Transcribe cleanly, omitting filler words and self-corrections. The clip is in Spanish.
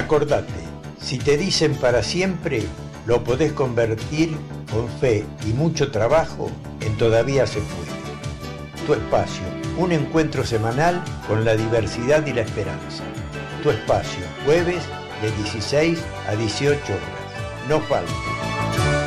Acordate, si te dicen para siempre, lo podés convertir con fe y mucho trabajo en todavía se puede. Tu espacio, un encuentro semanal con la diversidad y la esperanza. Tu espacio, jueves de 16 a 18 horas. No faltes.